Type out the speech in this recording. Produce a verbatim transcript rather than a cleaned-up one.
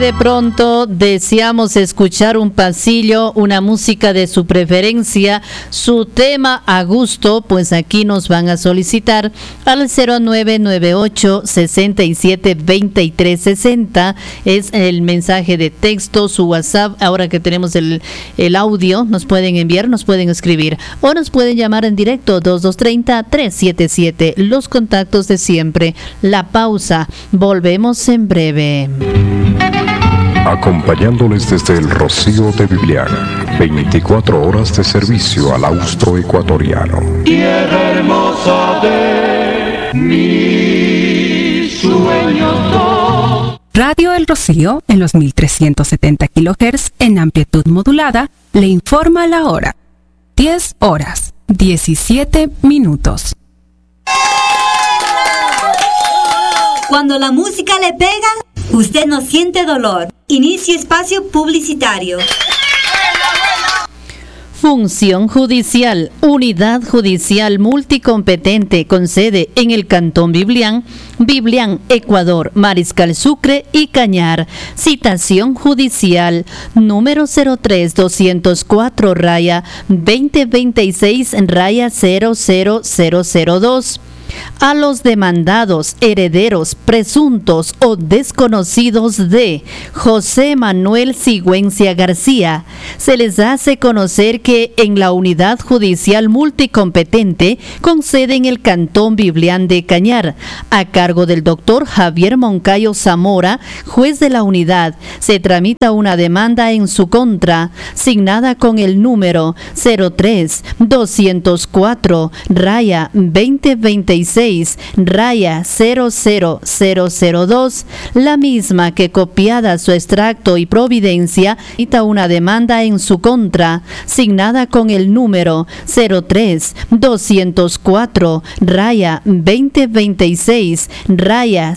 De pronto deseamos escuchar un pasillo, una música de su preferencia, su tema a gusto, pues aquí nos van a solicitar al cero nueve nueve ocho, seis siete, dos tres seis cero, es el mensaje de texto, su WhatsApp. Ahora que tenemos el, el audio, nos pueden enviar, nos pueden escribir o nos pueden llamar en directo dos dos tres cero, tres siete siete, los contactos de siempre. La pausa, volvemos en breve. Acompañándoles desde el Rocío de Biblián, veinticuatro horas de servicio al austroecuatoriano. Tierra hermosa de mis sueños. Radio El Rocío, en los mil trescientos setenta kilohertz en amplitud modulada, le informa la hora. diez horas, diecisiete minutos. Cuando la música le pega, usted no siente dolor. Inicie espacio publicitario. Función judicial, unidad judicial multicompetente con sede en el Cantón Biblián, Biblián, Ecuador, Mariscal Sucre y Cañar. Citación judicial número cero tres, doscientos cuatro, raya veinte veintiséis, raya cero cero cero cero dos. A los demandados, herederos, presuntos o desconocidos de José Manuel Sigüencia García, se les hace conocer que en la unidad judicial multicompetente con sede en el Cantón Biblián de Cañar, a cargo del doctor Javier Moncayo Zamora, juez de la unidad, se tramita una demanda en su contra, signada con el número cero tres, doscientos cuatro, raya veinte veintiséis, raya cero cero cero cero dos, la misma que, copiada su extracto y providencia, cita una demanda en su contra, signada con el número cero tres, doscientos cuatro, raya veinte veintiséis, raya